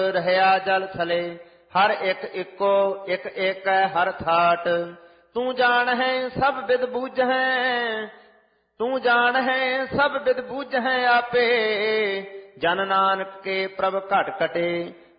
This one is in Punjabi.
ਰਹਿਆ ਜਲ ਥਲੇ। ਹਰ ਇੱਕ ਇੱਕੋ ਇੱਕ ਇੱਕ ਹੈ ਹਰ ਥਾਟ। ਤੂੰ ਜਾਣ ਹੈ ਸਭ ਬਿਦ ਬੂਝੈ, ਤੂੰ ਜਾਣ ਹੈ ਸਭ ਬਿਦ ਬੂਝੈ ਆਪੇ। ਜਨ ਨਾਨਕ ਕੇ ਪ੍ਰਭ ਘਟ ਘਟੇ।